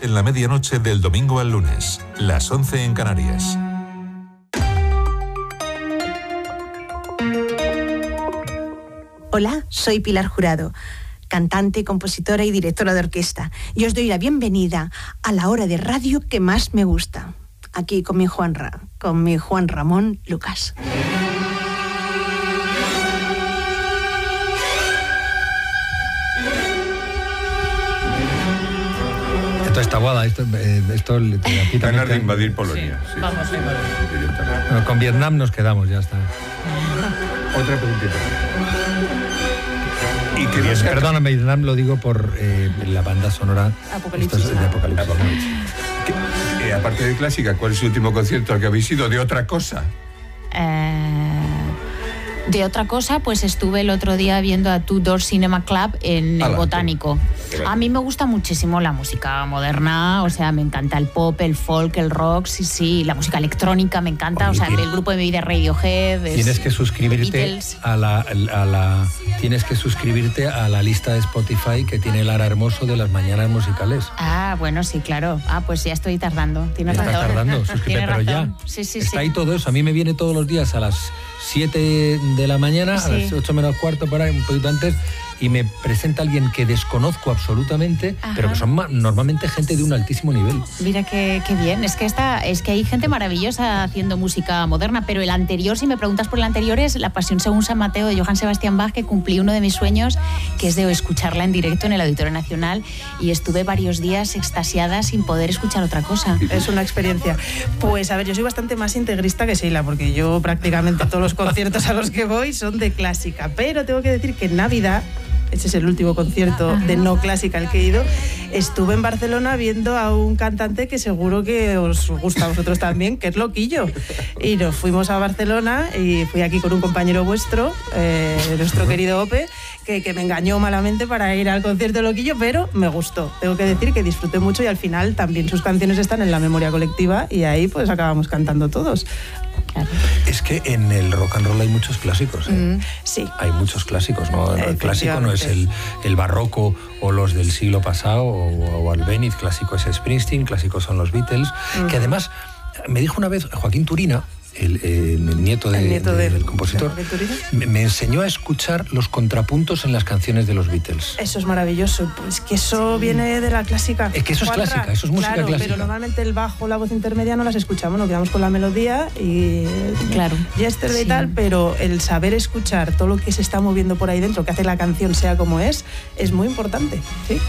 en la medianoche del domingo al lunes, las 11 en Canarias. Hola, soy Pilar Jurado, cantante, compositora y directora de orquesta, y os doy la bienvenida a la hora de radio que más me gusta, aquí con mi Juan Ramón Lucas. Esto está guada, esto van a reinvadir Polonia. Sí. Sí. Vamos a invadir. Bueno, con Vietnam nos quedamos, ya está. Otra preguntita. Y querías Perdóname, Vietnam lo digo por la banda sonora Apocalipsis. de Apocalipsis. aparte de clásica, ¿cuál es el último concierto al que habéis ido de otra cosa? De otra cosa, pues estuve el otro día viendo a Two Door Cinema Club en el Botánico. A mí me gusta muchísimo la música moderna, o sea, me encanta el pop, el folk, el rock, sí, la música electrónica me encanta, Oye, o sea, el grupo de mi vida Radiohead. Tienes que suscribirte tienes que suscribirte a la lista de Spotify que tiene Lara Hermoso de las mañanas musicales. Ah, bueno, sí, claro. Ah, pues ya estoy tardando. Tienes razón. Estás tardando, suscríbete, pero ya. Sí. Está ahí todo eso. A mí me viene todos los días a las 7 de la mañana, a las 8 menos cuarto, por ahí, un poquito antes, y me presenta alguien que desconozco absolutamente, pero que son normalmente gente de un altísimo nivel. Mira qué bien. Es que hay gente maravillosa haciendo música moderna, pero el anterior, si me preguntas por el anterior, es La Pasión según San Mateo de Johann Sebastian Bach, que cumplí uno de mis sueños, que es de escucharla en directo en el Auditorio Nacional, y estuve varios días extasiada sin poder escuchar otra cosa. Es una experiencia. Pues a ver, yo soy bastante más integrista que Sheila, porque yo prácticamente todos los conciertos a los que voy son de clásica, pero tengo que decir que en Navidad, ese es el último concierto de no clásica al que he ido, estuve en Barcelona viendo a un cantante que seguro que os gusta a vosotros también, que es Loquillo. Y nos fuimos a Barcelona y fui aquí con un compañero vuestro, nuestro querido Ope, que me engañó malamente para ir al concierto de Loquillo, pero me gustó. Tengo que decir que disfruté mucho y al final también sus canciones están en la memoria colectiva y ahí pues acabamos cantando todos. Claro. Es que en el rock and roll hay muchos clásicos. Sí. Hay muchos clásicos, ¿no? El clásico no es el barroco o los del siglo pasado o Albéniz, clásico es Springsteen, clásicos son los Beatles, que además me dijo una vez Joaquín Turina, el nieto del compositor, me enseñó a escuchar los contrapuntos en las canciones de los Beatles. Eso es maravilloso, pues que eso viene de la clásica. Es que eso es clásica, eso es música clásica. Pero normalmente el bajo, la voz intermedia no las escuchamos, nos quedamos con la melodía y Yesterday y tal, pero el saber escuchar todo lo que se está moviendo por ahí dentro, que hace la canción sea como es muy importante, ¿sí?